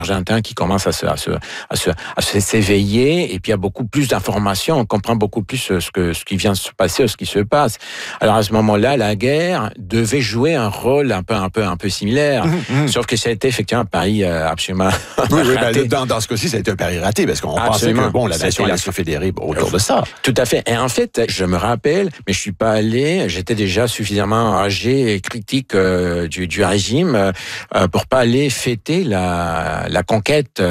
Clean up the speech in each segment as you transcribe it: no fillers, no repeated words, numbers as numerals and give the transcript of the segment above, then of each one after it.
argentin qui commence à s'éveiller, et puis il y a beaucoup plus d'informations, on comprend beaucoup plus ce qui vient de se passer, ce qui se passe. Alors à ce moment-là, la guerre devait jouer un rôle un peu similaire, sauf que ça a été effectivement un pari absolument raté. Dans ce cas-ci, ça a été un pari raté, parce qu'on pensait que la nation allait se fédérer autour de ça. Tout à fait. Et en fait, je me rappelle, mais je suis pas allé, j'étais déjà suffisamment âgé et critique du régime pour pas aller fêter la conquête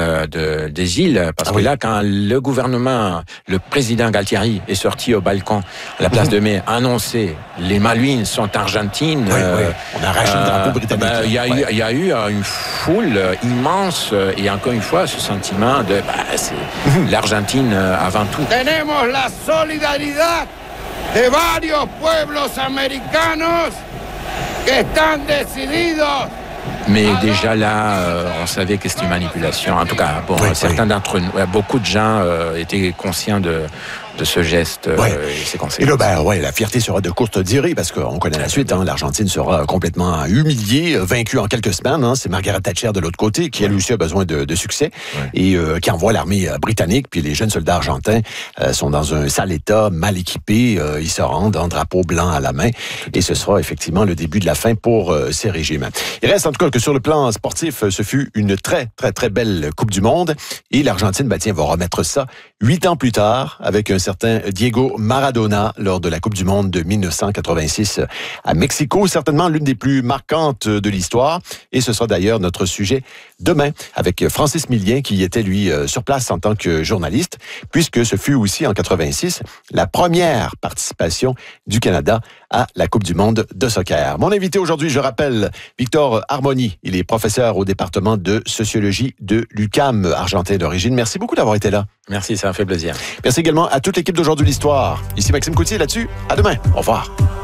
des îles, parce que là, quand le gouvernement, le président Galtieri est sorti au balcon à la place de Mai, a annoncé les Malouines sont argentines. On a arraché le drapeau britannique. Il y a eu une foule immense, et encore une fois, ce sentiment de c'est l'Argentine avant tout. Tenemos la solidaridad de varios pueblos americanos que están decididos. Mais déjà là, on savait que c'était une manipulation. En tout cas, certains d'entre nous, beaucoup de gens étaient conscients de ce geste et ses conséquences. Et là, la fierté sera de courte durée, parce qu'on connaît la suite. L'Argentine sera complètement humiliée, vaincue en quelques semaines. C'est Margaret Thatcher de l'autre côté, qui elle aussi a besoin de succès, et qui envoie l'armée britannique. Puis les jeunes soldats argentins sont dans un sale état, mal équipés. Ils se rendent en drapeau blanc à la main. Et ce sera effectivement le début de la fin pour ces régimes. Il reste en tout cas que sur le plan sportif, ce fut une très, très, très belle Coupe du Monde. Et l'Argentine, va remettre ça 8 ans plus tard, avec un certain Diego Maradona lors de la Coupe du Monde de 1986 à Mexico. Certainement l'une des plus marquantes de l'histoire. Et ce sera d'ailleurs notre sujet demain avec Francis Millien, qui était lui sur place en tant que journaliste, puisque ce fut aussi en 86 la première participation du Canada à la Coupe du Monde de soccer. Mon invité aujourd'hui, je rappelle, Victor Harmony. Il est professeur au département de sociologie de l'UQAM, argentin d'origine. Merci beaucoup d'avoir été là. Merci, ça m'a fait plaisir. Merci également à toute l'équipe d'Aujourd'hui l'Histoire. Ici Maxime Coutier là-dessus. À demain. Au revoir.